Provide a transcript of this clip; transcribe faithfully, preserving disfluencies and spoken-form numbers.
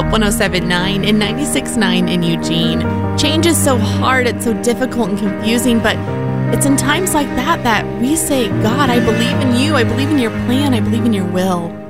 one oh seven point nine and ninety-six point nine in Eugene. Change is so hard, it's so difficult and confusing, but it's in times like that that we say, God, I believe in you, I believe in your plan, I believe in your will.